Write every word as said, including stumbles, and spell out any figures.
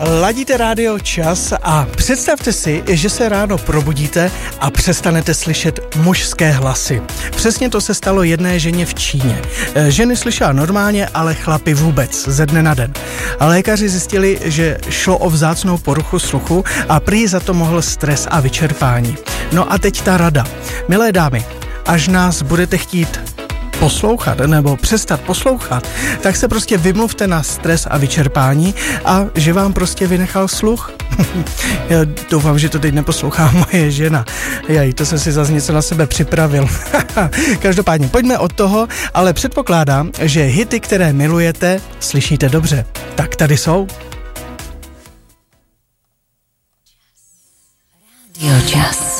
Ladíte rádio Čas a představte si, že se ráno probudíte a přestanete slyšet mužské hlasy. Přesně to se stalo jedné ženě v Číně. Ženy slyšela normálně, ale chlapi vůbec, ze dne na den. A lékaři zjistili, že šlo o vzácnou poruchu sluchu a prý za to mohl stres a vyčerpání. No a teď ta rada. Milé dámy, až nás budete chtít poslouchat nebo přestat poslouchat, tak se prostě vymluvte na stres a vyčerpání a že vám prostě vynechal sluch. Já doufám, že to teď neposlouchá moje žena. Jej, to jsem si zase něco na sebe připravil. Každopádně, pojďme od toho, ale předpokládám, že hity, které milujete, slyšíte dobře. Tak tady jsou. Radio Čas.